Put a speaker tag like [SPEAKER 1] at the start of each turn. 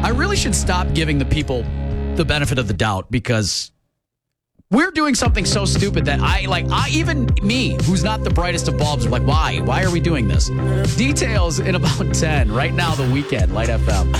[SPEAKER 1] I really should stop giving the people the benefit of the doubt because we're doing something so stupid that even me, who's not the brightest of bulbs, are like, why? Why are we doing this? Details in about 10. Right now, The Weeknd, Light FM.